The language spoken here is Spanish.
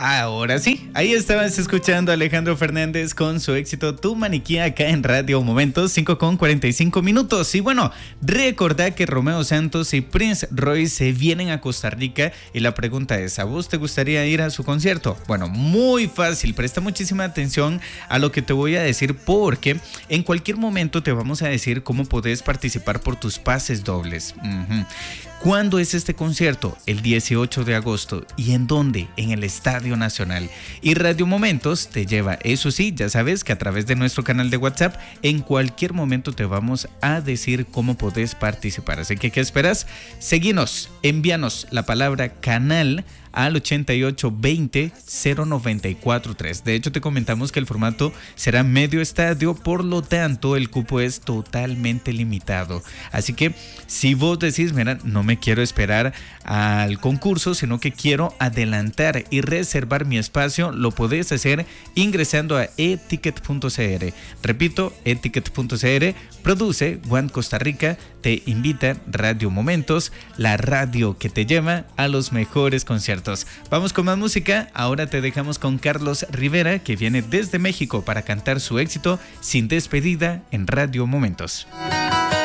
Ahora sí, ahí estabas escuchando a Alejandro Fernández con su éxito Tu Maniquí acá en Radio Momentos, 5:45 minutos. Y bueno, recordá que Romeo Santos y Prince Royce se vienen a Costa Rica y la pregunta es, ¿a vos te gustaría ir a su concierto? Bueno, muy fácil, presta muchísima atención a lo que te voy a decir porque en cualquier momento te vamos a decir cómo podés participar por tus pases dobles. ¿Cuándo es este concierto? El 18 de agosto. ¿Y en dónde? En el Estadio Nacional. Y Radio Momentos te lleva, eso sí, ya sabes que a través de nuestro canal de WhatsApp, en cualquier momento te vamos a decir cómo podés participar. Así que, ¿qué esperas? Seguinos, envíanos la palabra canal al 8820-0943. De hecho, te comentamos que el formato será medio estadio, por lo tanto, el cupo es totalmente limitado. Así que, si vos decís, mira, no me quiero esperar al concurso, sino que quiero adelantar y reservar mi espacio, lo podés hacer ingresando a eticket.cr. Repito, eticket.cr. Produce One Costa Rica, te invita Radio Momentos, la radio que te lleva a los mejores conciertos. Vamos con más música. Ahora te dejamos con Carlos Rivera, que viene desde México para cantar su éxito Sin Despedida en Radio Momentos.